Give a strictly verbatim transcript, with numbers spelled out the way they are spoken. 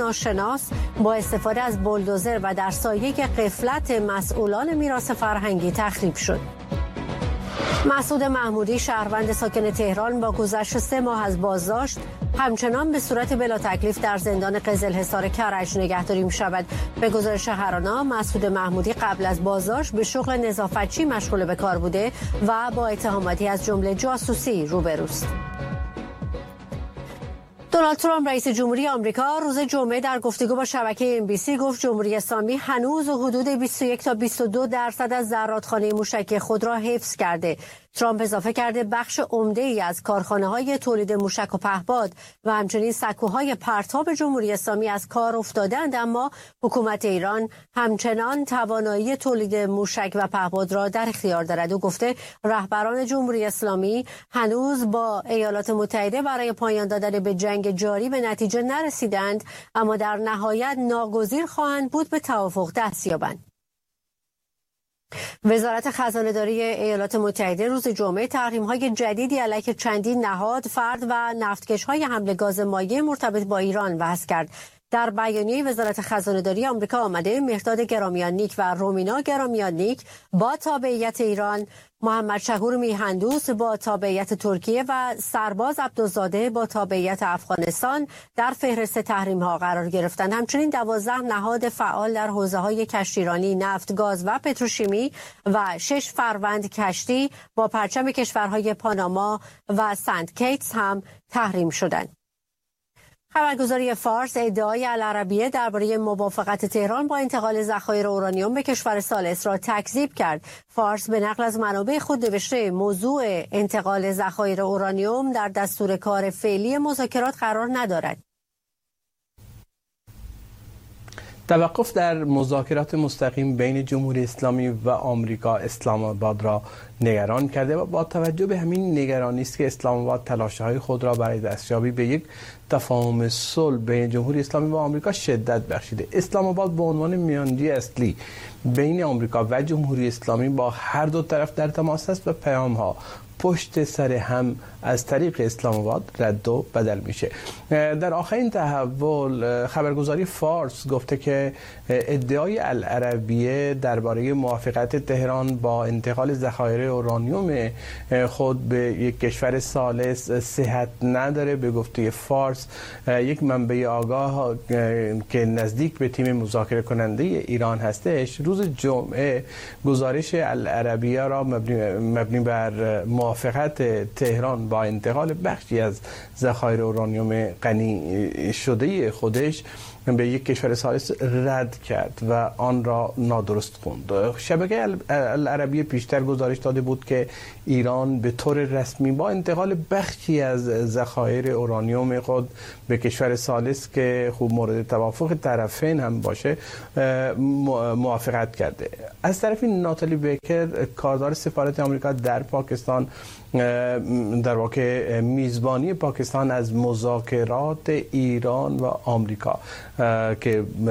ناشناس با استفاده از بولدوزر و در سایه غفلت مسئولان میراث فرهنگی تخریب شد. مسعود محمودی شهروند ساکن تهران با گذشت سه ماه از بازداشت همچنان به صورت بلا تکلیف در زندان قزلحصار کرج نگهداری می شود. به گزارش هرانا، مسعود محمودی قبل از بازداشت به شغل نظافتچی مشغول به کار بوده و با اتهاماتی از جمله جاسوسی روبروست. دونالد ترامپ رئیس جمهوری آمریکا روز جمعه در گفتگو با شبکه ام بی سی گفت جمهوری اسلامی هنوز حدود بیست و یک تا بیست و دو درصد از ذراتخانه موشکی خود را حفظ کرده. ترامپ اضافه کرده بخش عمده ای از کارخانه‌های تولید موشک و پهپاد و همچنین سکوهای پرتاب جمهوری اسلامی از کار افتادند، اما حکومت ایران همچنان توانایی تولید موشک و پهپاد را در اختیار دارد. او گفته رهبران جمهوری اسلامی هنوز با ایالات متحده برای پایان دادن به جنگ جاری به نتیجه نرسیدند، اما در نهایت ناگزیر خواهند بود به توافق دست یابند. وزارت خزانه‌داری ایالات متحده روز جمعه تحریم‌های جدیدی علیه چندین نهاد، فرد و نفتکش‌های حمل گاز مایع مرتبط با ایران وضع کرد. در بیانیه وزارت خزانه‌داری آمریکا آمده مهرداد گرامیان نیک و رومینا گرامیان نیک با تابعیت ایران، محمد شهور میهندوست با تابعیت ترکیه و سرباز عبدالزاده با تابعیت افغانستان در فهرست تحریم‌ها قرار گرفتند. همچنین دوازده نهاد فعال در حوزه‌های کشتیرانی، نفت، گاز و پتروشیمی و شش فروند کشتی با پرچم کشورهای پاناما و سنت کیتس هم تحریم شدند. خبرگزاری فارس ادعای العربیه درباره موافقت تهران با انتقال ذخایر اورانیوم به کشور ثالث را تکذیب کرد. فارس به نقل از منابع خود نوشته موضوع انتقال ذخایر اورانیوم در دستور کار فعلی مذاکرات قرار ندارد. توقف در مذاکرات مستقیم بین جمهوری اسلامی و آمریکا اسلام آباد را نگران کرده و با توجه به همین نگرانی است که اسلام آباد تلاش‌های خود را برای دستیابی به یک تفاهم صلح بین جمهوری اسلامی و آمریکا شدت بخشیده. اسلام آباد به عنوان میانجی اصلی بین آمریکا و جمهوری اسلامی با هر دو طرف در تماس است و پیام‌ها پشت سر هم از طریق اسلام آباد رد و بدل میشه. در آخرین تحول خبرگزاری فارس گفته که ادعای العربیه درباره موافقت تهران با انتقال ذخایر اورانیوم خود به یک کشور ثالث صحت نداره. به گفته فارس یک منبع آگاه که نزدیک به تیم مذاکره کننده ایران هستش روز جمعه گزارش العربیه را مبنی, مبنی بر موافقت تهران با انتقال بخشی از ذخایر اورانیوم غنی شده خودش به یک کشور ثالث رد کرد و آن را نادرست خوند. شبکه العربیه پیشتر گزارش داده بود که ایران به طور رسمی با انتقال بخشی از ذخایر اورانیوم خود به کشور ثالث که خوب مورد توافق طرفین هم باشه موافقت کرده. از طرفی ناتالی بیکر کارزار سفارت آمریکا در پاکستان در واقع میزبانی پاکستان از مذاکرات ایران و آمریکا که